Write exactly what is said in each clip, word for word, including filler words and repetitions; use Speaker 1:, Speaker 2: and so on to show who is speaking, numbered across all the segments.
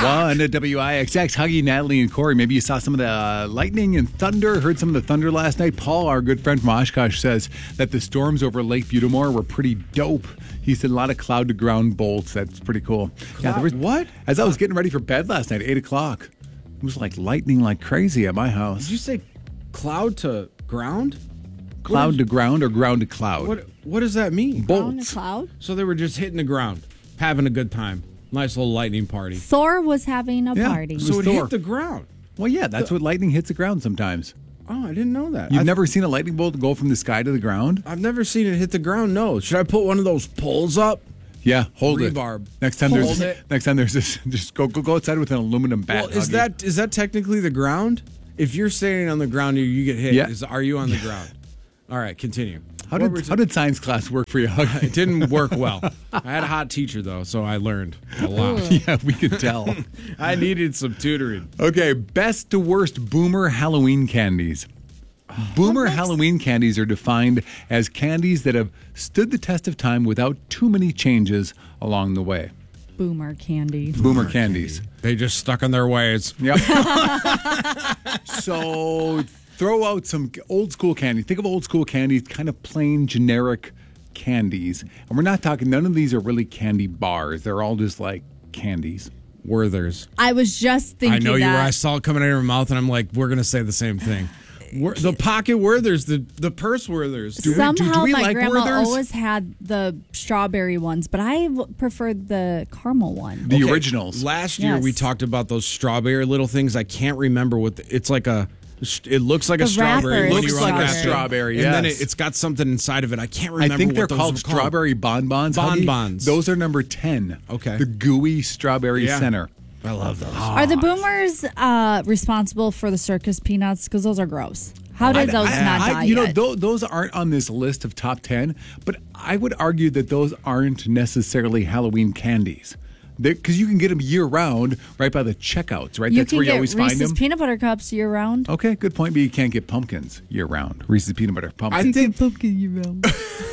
Speaker 1: one at W I X X. Huggy, Natalie, and Corey. Maybe you saw some of the uh, lightning and thunder, heard some of the thunder last night. Paul, our good friend from Oshkosh, says that the storms over Lake Butamore were pretty dope. He said a lot of cloud to ground bolts. That's pretty cool.
Speaker 2: Cloud,
Speaker 1: yeah, there was
Speaker 2: what?
Speaker 1: As I was getting ready for bed last night, eight o'clock, it was like lightning like crazy at my house.
Speaker 2: Did you say cloud to ground?
Speaker 1: Cloud to ground or ground to cloud?
Speaker 2: What What does that mean?
Speaker 3: Ground
Speaker 1: Bolts.
Speaker 3: to cloud?
Speaker 2: So they were just hitting the ground, having a good time. Nice little lightning party.
Speaker 3: Thor was having a
Speaker 1: Yeah.
Speaker 3: party.
Speaker 1: was
Speaker 2: So it
Speaker 1: Thor.
Speaker 2: hit the ground.
Speaker 1: Well, yeah, that's what lightning hits the ground sometimes.
Speaker 2: Oh, I didn't know that.
Speaker 1: You've
Speaker 2: I've,
Speaker 1: never seen a lightning bolt go from the sky to the ground?
Speaker 2: I've never seen it hit the ground. No. Should I put one of those poles up?
Speaker 1: Yeah, hold
Speaker 2: Rebarb.
Speaker 1: it. Next time
Speaker 2: Hold
Speaker 1: there's
Speaker 2: it.
Speaker 1: next time there's this, just go go go outside with an aluminum bat.
Speaker 2: Well, is
Speaker 1: Huggy.
Speaker 2: that is that technically the ground? If you're standing on the ground, you, you get hit.
Speaker 1: Yeah.
Speaker 2: Is, are you on the ground? All right, continue.
Speaker 1: how
Speaker 2: What were
Speaker 1: did
Speaker 2: we
Speaker 1: how did science class work for you, Huggy?
Speaker 2: It didn't work well. I had a hot teacher, though, so I learned a lot.
Speaker 1: Yeah, we could tell.
Speaker 2: I needed some tutoring.
Speaker 1: Okay, best to worst boomer Halloween candies. Boomer Halloween candies are defined as candies that have stood the test of time without too many changes along the way.
Speaker 3: Boomer candy.
Speaker 1: Boomer candies.
Speaker 2: They just stuck in their ways.
Speaker 1: Yep. So throw out some old school candy. Think of old school candies, kind of plain generic candies. And we're not talking, none of these are really candy bars. They're all just like candies.
Speaker 2: Werther's.
Speaker 3: I was just thinking
Speaker 2: I know you were.
Speaker 3: that.
Speaker 2: I saw it coming out of your mouth, and I'm like, we're going to say the same thing. Wer- the pocket Werther's, the, the purse Werther's.
Speaker 1: Do we- do-
Speaker 3: Somehow
Speaker 1: do we
Speaker 3: my
Speaker 1: like
Speaker 3: grandma
Speaker 1: Werther's?
Speaker 3: always had the strawberry ones, but I w- preferred the caramel one.
Speaker 1: The
Speaker 2: Okay,
Speaker 1: originals.
Speaker 2: Last year,
Speaker 3: Yes.
Speaker 2: we talked about those strawberry little things. I can't remember what the, it's like a. It looks like a
Speaker 3: The
Speaker 2: strawberry.
Speaker 3: wrapper
Speaker 2: when
Speaker 3: is
Speaker 2: you
Speaker 1: Looks like a
Speaker 2: unwrap it.
Speaker 1: strawberry,
Speaker 2: And then
Speaker 1: yes.
Speaker 2: it, it's got something inside of it. I can't
Speaker 1: I
Speaker 2: remember.
Speaker 1: think they're
Speaker 2: what those
Speaker 1: called
Speaker 2: are
Speaker 1: strawberry bonbons. Huggy.
Speaker 2: Bonbons.
Speaker 1: Those are number ten.
Speaker 2: Okay.
Speaker 1: The gooey strawberry
Speaker 2: Yeah.
Speaker 1: center.
Speaker 2: I love those.
Speaker 3: Are the boomers uh, responsible for the circus peanuts? Because those are gross. How did those
Speaker 1: I-
Speaker 3: not
Speaker 1: I-
Speaker 3: die
Speaker 1: You know,
Speaker 3: yet?
Speaker 1: tho- those aren't on this list of top ten, but I would argue that those aren't necessarily Halloween candies. Because you can get them year round right by the checkouts, right?
Speaker 3: you
Speaker 1: That's
Speaker 3: can
Speaker 1: where you
Speaker 3: get
Speaker 1: always
Speaker 3: Reese's
Speaker 1: find them.
Speaker 3: peanut butter cups year round.
Speaker 1: Okay, good point. But you can't get pumpkins year round. Reese's peanut butter pumpkin.
Speaker 2: I think
Speaker 3: Pumpkin year round.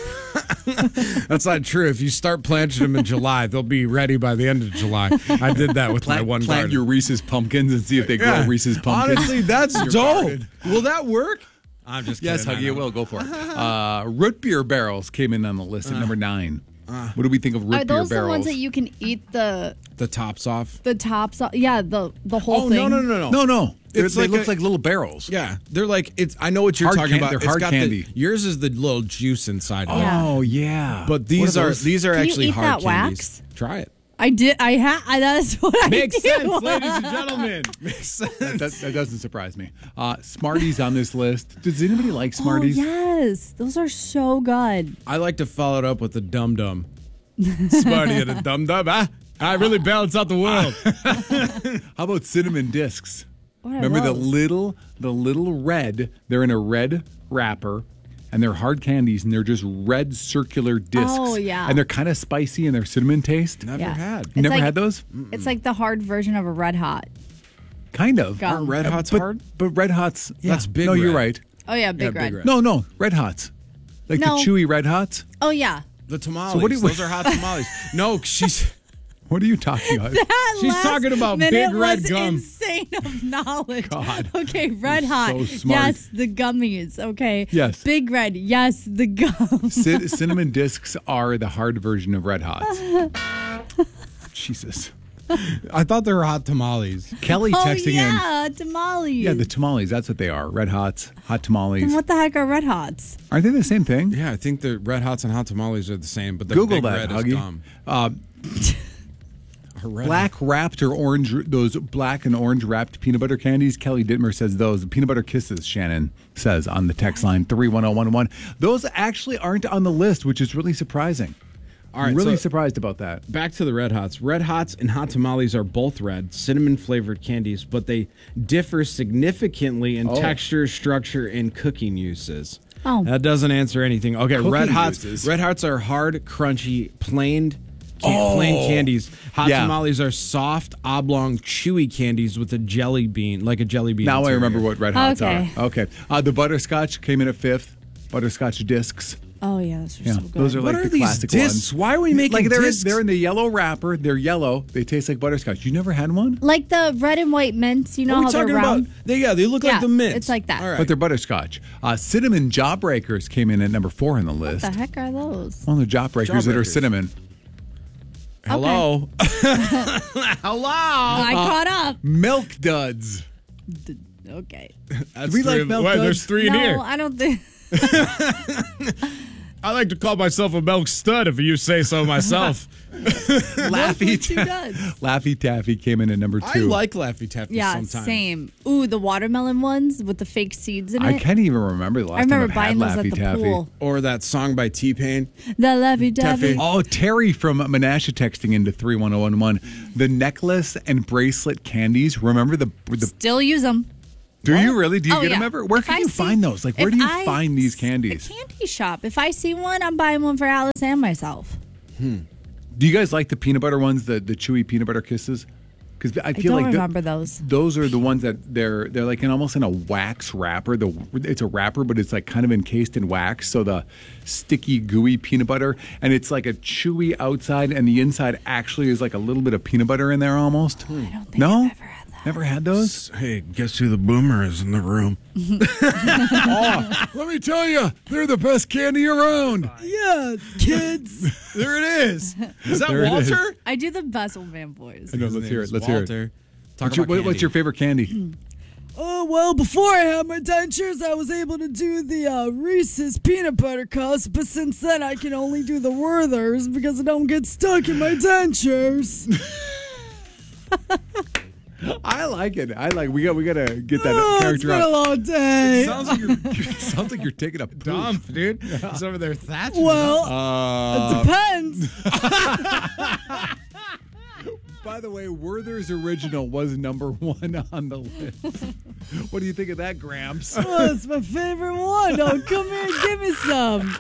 Speaker 2: that's not true. If you start planting them in July, they'll be ready by the end of July. I did that with
Speaker 1: plant,
Speaker 2: my one
Speaker 1: plant
Speaker 2: garden.
Speaker 1: your Reese's pumpkins and see if they grow
Speaker 2: Yeah.
Speaker 1: Reese's pumpkins.
Speaker 2: Honestly, that's
Speaker 1: in your
Speaker 2: dope.
Speaker 1: garden.
Speaker 2: Will that work? I'm just kidding.
Speaker 1: Yes,
Speaker 2: I
Speaker 1: Huggy, it
Speaker 2: know.
Speaker 1: will. Go for it. Uh, root beer barrels came in on the list at number nine. what do we think of root
Speaker 3: Are
Speaker 1: beer
Speaker 3: those the
Speaker 1: barrels?
Speaker 3: ones that you can eat the
Speaker 2: The tops off.
Speaker 3: the tops? Off? Yeah, the the whole
Speaker 2: Oh
Speaker 3: thing.
Speaker 2: no no no no
Speaker 1: no, no. They're-
Speaker 2: It's
Speaker 1: they
Speaker 2: like
Speaker 1: look
Speaker 2: a-
Speaker 1: like little barrels.
Speaker 2: Yeah, they're like it's. I know what you're
Speaker 1: Hard
Speaker 2: talking
Speaker 1: can-
Speaker 2: about.
Speaker 1: they're
Speaker 2: It's
Speaker 1: hard
Speaker 2: got
Speaker 1: candy.
Speaker 2: The, yours is the little juice inside. Of it.
Speaker 3: Yeah.
Speaker 1: Oh, yeah.
Speaker 2: But these
Speaker 1: What
Speaker 2: are,
Speaker 1: those?
Speaker 2: these are
Speaker 3: Can you
Speaker 2: actually
Speaker 3: eat
Speaker 2: hard
Speaker 3: that
Speaker 2: candies.
Speaker 3: wax?
Speaker 2: Try it.
Speaker 3: I did. I had. That's what I
Speaker 2: Makes
Speaker 3: do.
Speaker 2: sense, ladies and gentlemen. Makes sense.
Speaker 1: That, that, that doesn't surprise me. Uh, Smarties on this list. Does anybody like
Speaker 3: Oh
Speaker 1: Smarties?
Speaker 3: yes, those are so good.
Speaker 2: I like to follow it up with the dum dum. Smarty and a dum dum. Ah, I really balance out the world.
Speaker 1: How about cinnamon discs?
Speaker 3: What are
Speaker 1: Remember the
Speaker 3: those?
Speaker 1: little, the little red. They're in a red wrapper, and they're hard candies, and they're just red circular discs.
Speaker 3: Oh, yeah.
Speaker 1: And they're kind of spicy in their cinnamon taste.
Speaker 2: Never
Speaker 3: Yeah.
Speaker 2: had.
Speaker 3: It's
Speaker 1: Never
Speaker 3: like-
Speaker 1: had those?
Speaker 3: It's like the hard version of a Red Hot.
Speaker 1: Kind of.
Speaker 3: Gum.
Speaker 2: Aren't Red Hots
Speaker 1: but,
Speaker 2: hard?
Speaker 1: But Red Hots. Yeah.
Speaker 2: That's Big
Speaker 1: No, you're
Speaker 2: Red.
Speaker 1: right.
Speaker 3: Oh yeah, Big
Speaker 2: Yeah,
Speaker 3: Red.
Speaker 2: Big Red.
Speaker 1: No, no, Red Hots. Like
Speaker 3: No.
Speaker 1: the chewy Red Hots.
Speaker 3: Oh yeah.
Speaker 2: The tamales.
Speaker 1: So what do you-
Speaker 2: Those are hot tamales. No, she's
Speaker 1: What are you talking about?
Speaker 3: That
Speaker 2: She's
Speaker 3: last
Speaker 2: talking about
Speaker 3: minute
Speaker 2: Big Red
Speaker 3: was
Speaker 2: gum.
Speaker 3: Insane of knowledge.
Speaker 1: God.
Speaker 3: Okay, Red
Speaker 1: You're
Speaker 3: Hot.
Speaker 1: so smart.
Speaker 3: Yes, the gummies. Okay.
Speaker 1: Yes.
Speaker 3: Big Red. Yes, the gum.
Speaker 1: Cin- cinnamon discs are the hard version of Red Hots. Jesus.
Speaker 2: I thought they were hot tamales.
Speaker 1: Kelly
Speaker 3: Oh
Speaker 1: texting in.
Speaker 3: yeah, tamales.
Speaker 1: Yeah, the tamales. That's what they are. Red Hots, hot tamales.
Speaker 3: And what the heck are Red Hots?
Speaker 1: Aren't they the same thing?
Speaker 2: Yeah, I think the Red Hots and hot tamales are the same, but the
Speaker 1: Google
Speaker 2: Big
Speaker 1: that,
Speaker 2: Red is
Speaker 1: Huggy.
Speaker 2: dumb.
Speaker 1: Uh,
Speaker 2: A red-
Speaker 1: black wrapped or orange, those black and orange wrapped peanut butter candies. Kelly Dittmer says those. Peanut butter kisses, Shannon says on the text line three one zero one one. Those actually aren't on the list, which is really surprising.
Speaker 2: All right,
Speaker 1: I'm really
Speaker 2: so-
Speaker 1: surprised about that.
Speaker 2: Back to the Red Hots. Red Hots and hot tamales are both red, cinnamon flavored candies, but they differ significantly in
Speaker 1: Oh.
Speaker 2: texture, structure, and cooking uses.
Speaker 3: Oh.
Speaker 2: That doesn't answer anything. Okay,
Speaker 1: Cooking
Speaker 2: Red Hots.
Speaker 1: uses.
Speaker 2: Red Hots are hard, crunchy, planed. Can-
Speaker 1: Oh.
Speaker 2: Plain candies. Hot
Speaker 1: Yeah.
Speaker 2: tamales are soft, oblong, chewy candies with a jelly bean, like a jelly bean.
Speaker 1: Now I
Speaker 2: interior.
Speaker 1: remember what Red Hots
Speaker 3: Okay.
Speaker 1: are. Okay. Uh, the butterscotch came in at fifth. Butterscotch discs.
Speaker 3: Oh, yeah, those are
Speaker 1: Yeah,
Speaker 3: so good.
Speaker 1: those are
Speaker 2: What
Speaker 1: like
Speaker 2: are
Speaker 1: the
Speaker 2: these
Speaker 1: classic
Speaker 2: discs?
Speaker 1: ones.
Speaker 2: Why are we making
Speaker 1: like they're in,
Speaker 2: discs?
Speaker 1: they're in the yellow wrapper. They're yellow. They taste like butterscotch. You never had one?
Speaker 3: Like the red and white mints, you know
Speaker 2: What are
Speaker 3: how
Speaker 2: we
Speaker 3: they're
Speaker 2: talking
Speaker 3: round?
Speaker 2: about? They, yeah, they look
Speaker 3: Yeah,
Speaker 2: like the mint.
Speaker 3: it's like that.
Speaker 2: All right.
Speaker 1: But they're butterscotch. Uh, cinnamon jawbreakers came in at number four on the list.
Speaker 3: What the heck are those?
Speaker 1: Well, they're jawbreakers that are
Speaker 2: Jawbreakers.
Speaker 1: cinnamon.
Speaker 2: Hello. Hello.
Speaker 3: I caught up.
Speaker 1: Milk duds.
Speaker 3: Okay.
Speaker 2: That's
Speaker 1: we
Speaker 2: three
Speaker 1: like
Speaker 2: of-
Speaker 1: milk
Speaker 2: Wait,
Speaker 1: duds?
Speaker 2: there's three in
Speaker 3: no,
Speaker 2: here.
Speaker 3: I don't think.
Speaker 2: I like to call myself a milk stud if you say so myself.
Speaker 1: Laffy,
Speaker 3: two
Speaker 1: ta-
Speaker 3: duds.
Speaker 1: Laffy Taffy came in at number
Speaker 2: I
Speaker 1: two.
Speaker 2: like Laffy Taffy
Speaker 3: Yeah,
Speaker 2: sometimes.
Speaker 3: same. Ooh, the watermelon ones with the fake seeds in it.
Speaker 1: I can't even remember the last
Speaker 3: I remember
Speaker 1: time
Speaker 3: buying
Speaker 1: I've
Speaker 3: those
Speaker 1: had
Speaker 3: at
Speaker 1: Laffy
Speaker 3: the
Speaker 1: Taffy.
Speaker 3: pool.
Speaker 2: Or that song by T-Pain.
Speaker 3: The Laffy Taffy.
Speaker 1: Oh, Terry from Menasha texting into three one zero one one. The necklace and bracelet candies. Remember the the
Speaker 3: Still use them.
Speaker 1: Do you really? Do you
Speaker 3: Oh,
Speaker 1: get them
Speaker 3: yeah.
Speaker 1: ever? Where
Speaker 3: If
Speaker 1: can
Speaker 3: I
Speaker 1: you
Speaker 3: see-
Speaker 1: find those? Like, where
Speaker 3: if
Speaker 1: do you
Speaker 3: I
Speaker 1: find these
Speaker 3: s-
Speaker 1: candies?
Speaker 3: A candy shop. If I see one, I'm buying one for Alice and myself.
Speaker 1: Do you guys like the peanut butter ones, the the chewy peanut butter kisses? Because I
Speaker 3: I
Speaker 1: feel
Speaker 3: don't
Speaker 1: like the-
Speaker 3: remember those.
Speaker 1: those are the ones that they're they're like in almost in a wax wrapper. The it's a wrapper, but it's like kind of encased in wax. So the sticky, gooey peanut butter, and it's like a chewy outside, and the inside actually is like a little bit of peanut butter in there almost.
Speaker 3: I don't think
Speaker 1: No,
Speaker 3: I've ever had that.
Speaker 1: never had those.
Speaker 2: Hey, guess who the boomer is in the room?
Speaker 1: Oh, let me tell you, they're the best candy around.
Speaker 2: Yeah, kids. There it is. Is that
Speaker 1: There it is.
Speaker 2: Walter?
Speaker 3: I do the best old man voice.
Speaker 1: I know, let's hear it. Let's hear it.
Speaker 2: Walter. Talk
Speaker 1: What's your,
Speaker 2: about
Speaker 1: what- what's your
Speaker 2: candy.
Speaker 1: favorite candy?
Speaker 4: Oh, well, before I had my dentures, I was able to do the uh, Reese's peanut butter cups, but since then I can only do the Werthers because I don't get stuck in my dentures.
Speaker 1: I like it. I like. We got. We gotta get that
Speaker 4: Oh, it's
Speaker 1: character
Speaker 4: been a
Speaker 1: out.
Speaker 4: long day.
Speaker 2: Sounds like you're
Speaker 1: It sounds like you're taking a poop.
Speaker 2: dump, dude. He's over there thatching.
Speaker 4: Well,
Speaker 1: Uh,
Speaker 4: it depends.
Speaker 1: by the way, Werther's Original was number one on the list. What do you think of that, Gramps?
Speaker 4: Oh, it's my favorite one. Oh, come here and give me some.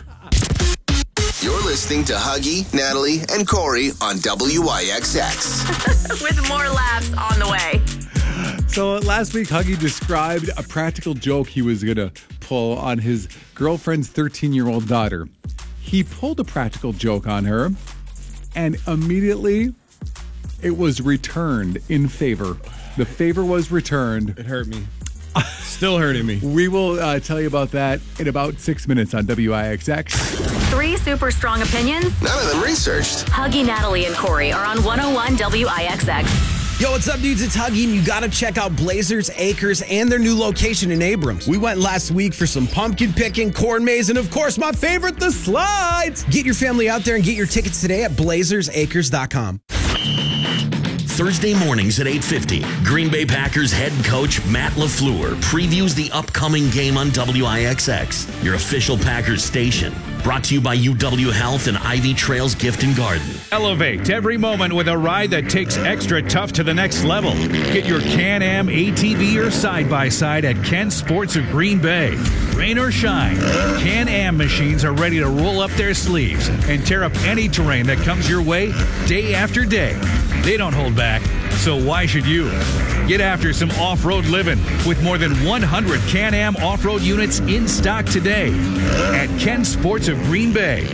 Speaker 5: You're listening to Huggy, Natalie, and Corey on W Y X X.
Speaker 6: With more laughs on the way.
Speaker 1: So last week, Huggy described a practical joke he was going to pull on his girlfriend's thirteen-year-old daughter. He pulled a practical joke on her, and immediately it was returned in favor. The favor was returned.
Speaker 2: It hurt me. Still hurting me.
Speaker 1: We will uh, tell you about that in about six minutes on W I X X.
Speaker 6: Three super strong opinions.
Speaker 5: None of them researched.
Speaker 6: Huggy, Natalie, and Corey are on one oh one W I X X.
Speaker 7: Yo, what's up, dudes? It's Huggy, and you gotta check out Blazers Acres and their new location in Abrams. We went last week for some pumpkin picking, corn maze, and of course, my favorite, the slides. Get your family out there and get your tickets today at blazers acres dot com.
Speaker 8: Thursday mornings at eight fifty, Green Bay Packers head coach Matt LaFleur previews the upcoming game on W I X X, your official Packers station. Brought to you by U W Health and Ivy Trails Gift and Garden.
Speaker 9: Elevate every moment with a ride that takes extra tough to the next level. Get your Can-Am A T V or side-by-side at Ken Sports of Green Bay. Rain or shine, Can-Am machines are ready to roll up their sleeves and tear up any terrain that comes your way day after day. They don't hold back, so why should you? Get after some off-road living with more than one hundred Can-Am off-road units in stock today at Ken Sports of Green Bay.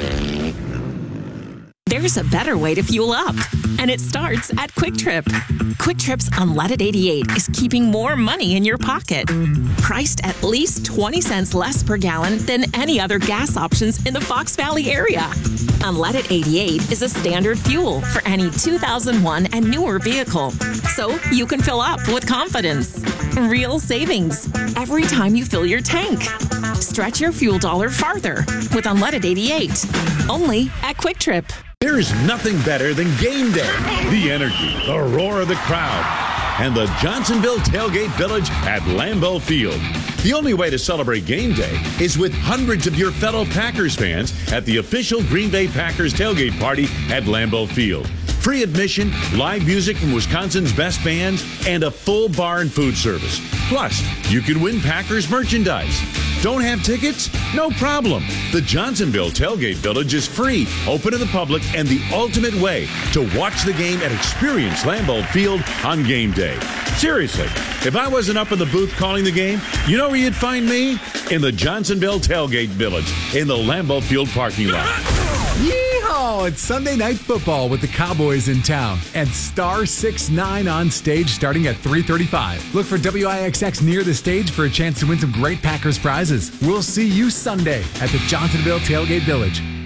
Speaker 10: There's a better way to fuel up, and it starts at Quick Trip. Quick Trip's Unleaded eighty-eight is keeping more money in your pocket. Priced at least twenty cents less per gallon than any other gas options in the Fox Valley area. Unleaded eighty-eight is a standard fuel for any two thousand one and newer vehicle, so you can fill up with confidence. Real savings every time you fill your tank. Stretch your fuel dollar farther with Unleaded eighty-eight, only at Quick Trip.
Speaker 11: There is nothing better than game day. The energy, the roar of the crowd, and the Johnsonville Tailgate Village at Lambeau Field. The only way to celebrate game day is with hundreds of your fellow Packers fans at the official Green Bay Packers tailgate party at Lambeau Field. Free admission, live music from Wisconsin's best bands, and a full bar and food service. Plus, you can win Packers merchandise. Don't have tickets? No problem. The Johnsonville Tailgate Village is free, open to the public, and the ultimate way to watch the game and experience Lambeau Field on game day. Seriously, if I wasn't up in the booth calling the game, you know where you'd find me? In the Johnsonville Tailgate Village, in the Lambeau Field parking lot.
Speaker 1: Yeehaw! It's Sunday Night Football with the Cowboys in town and Star six nine on stage starting at three thirty-five. Look for W I X X near the stage for a chance to win some great Packers prizes. We'll see you Sunday at the Johnsonville Tailgate Village.